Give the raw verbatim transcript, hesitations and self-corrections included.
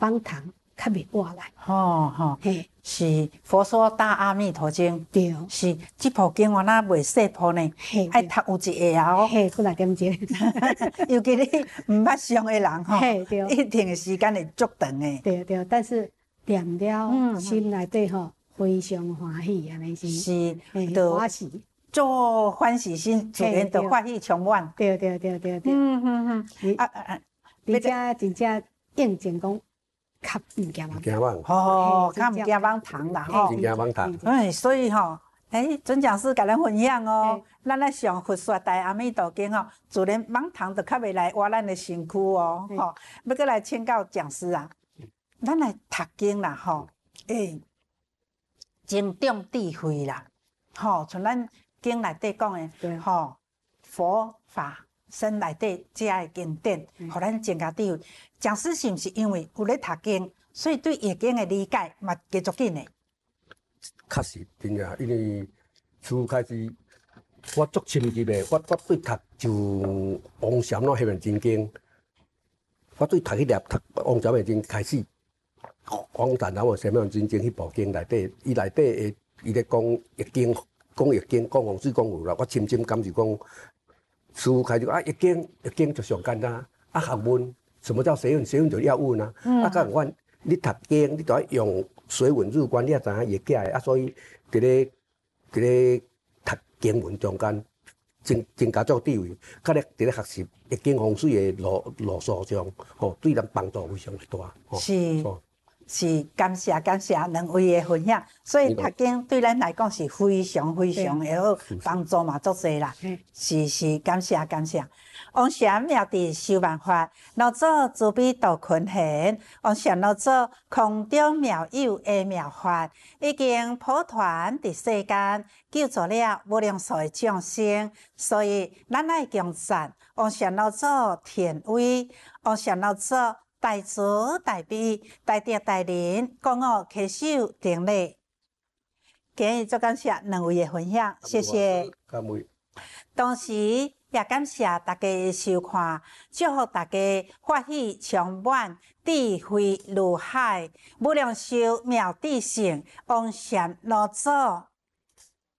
帮糖较袂活来。 吼吼， 嘿， 是佛说大阿弥陀经， 对， 是这部经原来袂细部呢， 嘿， 爱读有一下哦。 嘿，几来点钟。 尤其你毋捌上的人吼， 嘿，对， 一定的时间会足长的。 对对，但是念了嗯心内底吼非常欢喜，安尼是。 是， 嘿， 就欢喜。 做欢喜心，自然就欢喜充满。 对对对对对。 嗯嗯嗯， 你啊啊啊！ 你遮真正应证讲，较毋惊网。 惊网。 哦，较毋惊网糖啦吼。 真惊网糖。 哎，所以吼，哎，准讲师甲咱分享哦，咱来上佛说大阿弥陀经吼，自然网糖就较袂来活咱的身躯哦，吼。要过来请教讲师啊，咱来读经啦吼，哎，增长智慧啦，吼，像咱经内底讲的，吼，佛法僧内底遮的经典，互咱增加智慧。讲师是毋是因为有咧读经，所以对易经的理解嘛加足紧的？ 确实，真正，因为初开始，我足深入的，我我对读就王禅那《黑面真经》，我对读迄粒读王禅的经开始，王禅然后《黑面真经》迄部经内底，伊内底的伊咧讲易经，讲易经，讲风水，讲有啦，我深深感受讲，初开始啊易经，易经就上简单，啊学问，什么叫学问？学问就要问啊，啊，甲阮你读经，你就要用水文入关，你也知影易解的啊，所以伫咧伫咧读经文中间，增增加足智慧，甲咧伫咧学习易经风水的路路数上，吼，对咱帮助非常大。 是是，感谢感谢两位的分享，所以读经对咱来讲是非常非常会好，帮助嘛足济啦。是是，感谢感谢。王禅妙智修万法，老祖慈悲度群贤。王禅老祖空中妙有的妙法，已经普传伫世间，救助了无量数的众生。所以咱爱敬赞王禅老祖天威，王禅老祖大慈大悲，大德大仁，讲我恪守定力。今日足感谢两位的分享，谢谢。 感谢。 同时也感谢大家的收看，祝福大家法喜充满，智慧如海，无量寿妙智性，王禅老祖。